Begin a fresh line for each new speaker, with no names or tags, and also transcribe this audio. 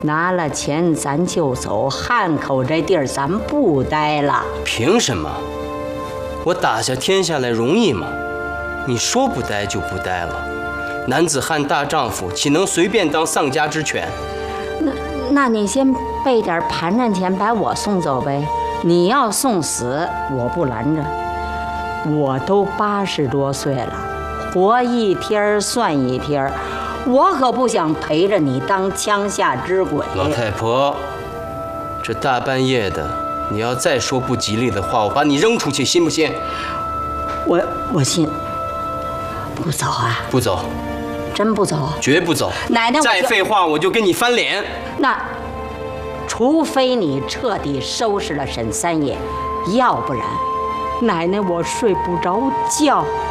拿了钱咱就走，汉口这地儿咱不待了。
凭什么？我打下天下来容易吗？你说不待就不待了。男子汉大丈夫，岂能随便当丧家之犬？
那你先备点盘缠钱，把我送走呗。你要送死，我不拦着。我都80多岁了，活一天算一天，我可不想陪着你当枪下之鬼。
老太婆，这大半夜的，你要再说不吉利的话，我把你扔出去，信不信？
我信。不走啊？
不走。
真不走？
绝不走。
奶奶，
再废话我就跟你翻脸。
那，除非你彻底收拾了沈三爷，要不然，奶奶我睡不着觉。